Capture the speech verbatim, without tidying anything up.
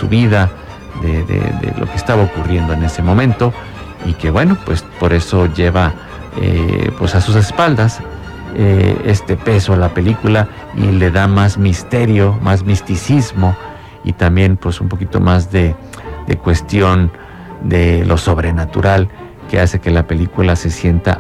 su vida, de, de, de lo que estaba ocurriendo en ese momento, y que bueno, pues por eso lleva eh, pues a sus espaldas eh, este peso a la película y le da más misterio, más misticismo y también pues un poquito más de, de cuestión de lo sobrenatural, que hace que la película se sienta